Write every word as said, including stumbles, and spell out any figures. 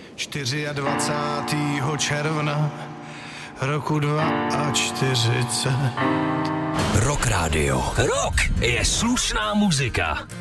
dvacátého čtvrtého června roku čtyřicet dva. Rock Radio. Rock je slušná muzika.